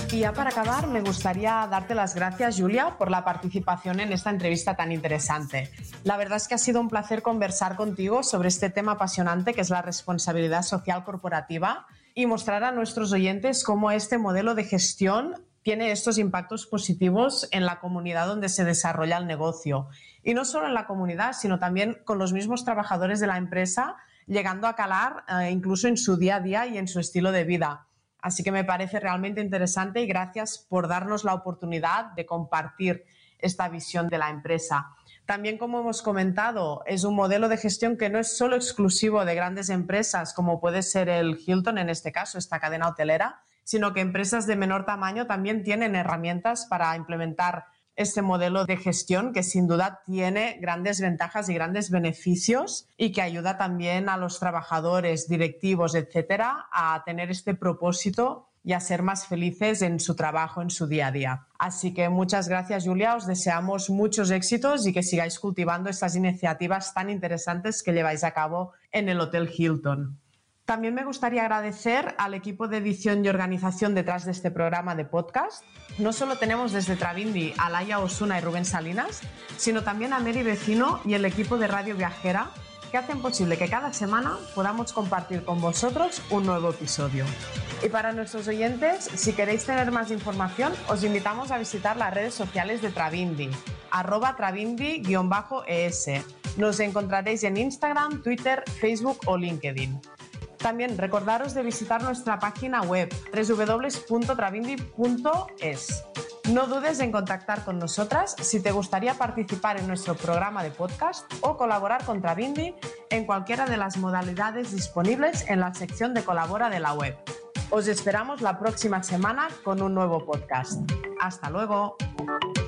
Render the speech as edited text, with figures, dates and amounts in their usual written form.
Y ya para acabar, me gustaría darte las gracias, Julia, por la participación en esta entrevista tan interesante. La verdad es que ha sido un placer conversar contigo sobre este tema apasionante que es la responsabilidad social corporativa y mostrar a nuestros oyentes cómo este modelo de gestión tiene estos impactos positivos en la comunidad donde se desarrolla el negocio. Y no solo en la comunidad, sino también con los mismos trabajadores de la empresa, llegando a calar incluso en su día a día y en su estilo de vida. Así que me parece realmente interesante y gracias por darnos la oportunidad de compartir esta visión de la empresa. También, como hemos comentado, es un modelo de gestión que no es solo exclusivo de grandes empresas, como puede ser el Hilton, en este caso, esta cadena hotelera, sino que empresas de menor tamaño también tienen herramientas para implementar este modelo de gestión que sin duda tiene grandes ventajas y grandes beneficios y que ayuda también a los trabajadores, directivos, etcétera, a tener este propósito y a ser más felices en su trabajo, en su día a día. Así que muchas gracias, Julia. Os deseamos muchos éxitos y que sigáis cultivando estas iniciativas tan interesantes que lleváis a cabo en el Hotel Hilton. También me gustaría agradecer al equipo de edición y organización detrás de este programa de podcast. No solo tenemos desde Travindi a Laia Osuna y Rubén Salinas, sino también a Mary Vecino y el equipo de Radio Viajera, que hacen posible que cada semana podamos compartir con vosotros un nuevo episodio. Y para nuestros oyentes, si queréis tener más información, os invitamos a visitar las redes sociales de Travindi, @Travindi_es. Nos encontraréis en Instagram, Twitter, Facebook o LinkedIn. También recordaros de visitar nuestra página web www.travindi.es. No dudes en contactar con nosotras si te gustaría participar en nuestro programa de podcast o colaborar con Travindi en cualquiera de las modalidades disponibles en la sección de Colabora de la web. Os esperamos la próxima semana con un nuevo podcast. ¡Hasta luego!